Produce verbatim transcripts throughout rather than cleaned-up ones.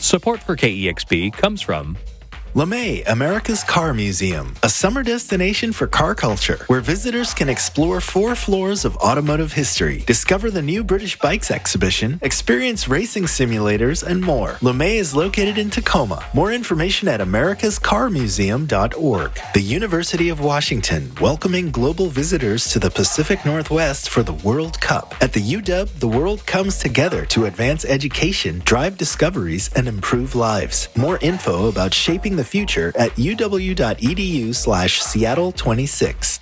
Support for K E X P comes from LeMay, America's Car Museum, a summer destination for car culture, where visitors can explore four floors of automotive history, discover the new British Bikes exhibition, experience racing simulators, and more. LeMay is located in Tacoma. More information at americas car museum dot org. The University of Washington, welcoming global visitors to the Pacific Northwest for the World Cup. At the U W, the world comes together to advance education, drive discoveries, and improve lives. More info about shaping the future at uw.edu slash Seattle 26.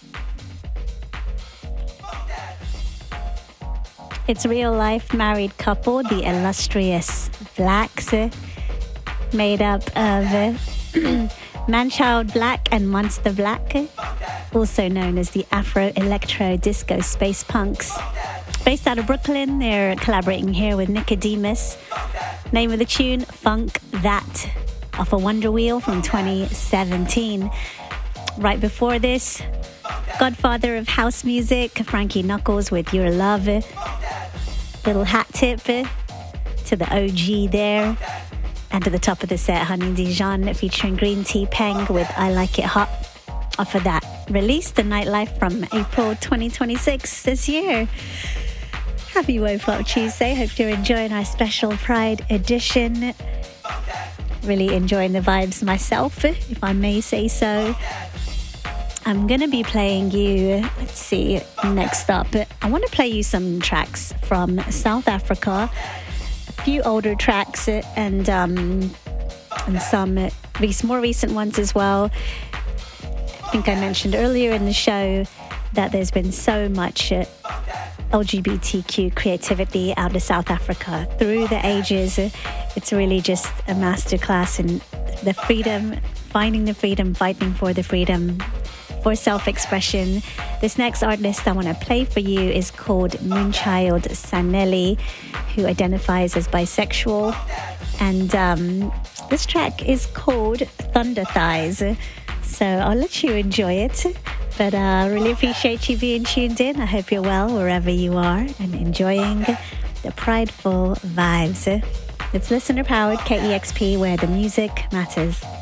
It's a real-life married couple, the illustrious Blacks, made up of Man-Child Black and Monster Black, also known as the Afro-Electro-Disco Space Punks. Based out of Brooklyn, they're collaborating here with Nicodemus. Name of the tune, Funk That, off a Wonder Wheel from twenty seventeen. Right before this, godfather of house music, Frankie Knuckles with Your Love. Little hat tip to the O G there. And to the top of the set, Honey Dijon featuring Green Tea Peng with I Like It Hot. Off of that release, The Nightlife from April twenty twenty-six this year. Happy Woke Up Tuesday. Hope you're enjoying our special Pride edition. Really enjoying the vibes myself, if I may say so. I'm going to be playing you, let's see, next up. I want to play you some tracks from South Africa, a few older tracks and um, and some more recent ones as well. I think I mentioned earlier in the show that there's been so much L G B T Q creativity out of South Africa through the ages. It's really just a masterclass in the freedom, finding the freedom, fighting for the freedom, for self-expression. This next artist I want to play for you is called Moonchild Sanelli, who identifies as bisexual. And um, this track is called Thunder Thighs. So I'll let you enjoy it. But I uh, really appreciate you being tuned in. I hope you're well wherever you are and enjoying the prideful vibes. It's listener-powered K E X P, where the music matters.